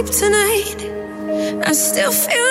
sleep tonight, I still feel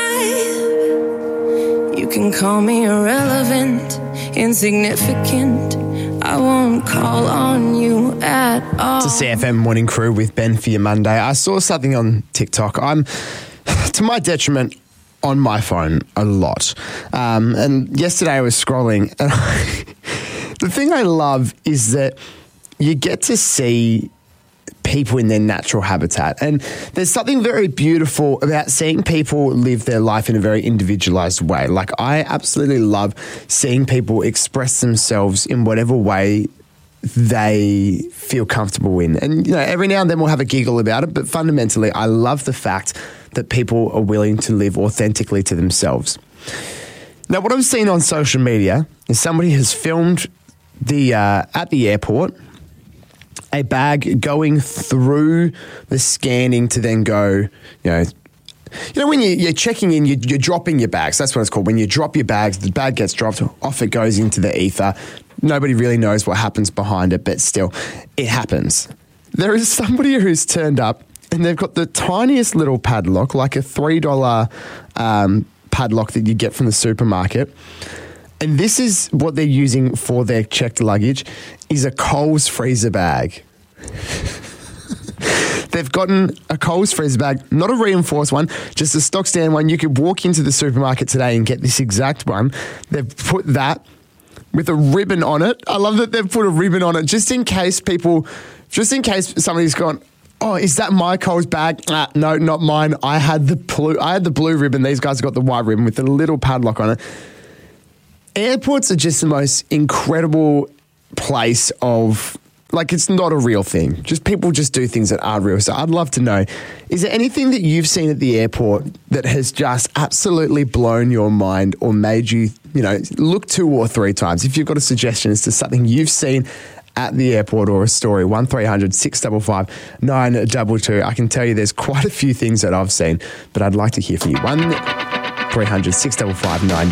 alive. You can call me irrelevant, insignificant, I won't call on you at all. It's a CFM Morning Crew with Ben for your Monday. I saw something on TikTok. I'm, to my detriment, on my phone a lot. And yesterday I was scrolling, and the thing I love is that you get to see people in their natural habitat. And there's something very beautiful about seeing people live their life in a very individualized way. Like, I absolutely love seeing people express themselves in whatever way they feel comfortable in. And, you know, every now and then we'll have a giggle about it, but fundamentally, I love the fact that people are willing to live authentically to themselves. Now, what I've seen on social media is somebody has filmed at the airport, a bag going through the scanning to then go, you know, when you're checking in, you're dropping your bags. That's what it's called. When you drop your bags, the bag gets dropped, off it goes into the ether. Nobody really knows what happens behind it, but still, it happens. There is somebody who's turned up and they've got the tiniest little padlock, like a $3 padlock that you get from the supermarket. And this is what they're using for their checked luggage, is a Coles freezer bag. They've gotten a Coles freezer bag, not a reinforced one, just a stock stand one. You could walk into the supermarket today and get this exact one. They've put that with a ribbon on it. I love that they've put a ribbon on it just in case somebody's gone, oh, is that my Coles bag? No, not mine. I had the blue ribbon. These guys got the white ribbon with a little padlock on it. Airports are just the most incredible place of, like, it's not a real thing. Just people just do things that aren't real. So I'd love to know, is there anything that you've seen at the airport that has just absolutely blown your mind or made you, look 2 or 3 times? If you've got a suggestion as to something you've seen at the airport or a story, 1300 655 922. I can tell you there's quite a few things that I've seen, but I'd like to hear from you. 1300 655 922.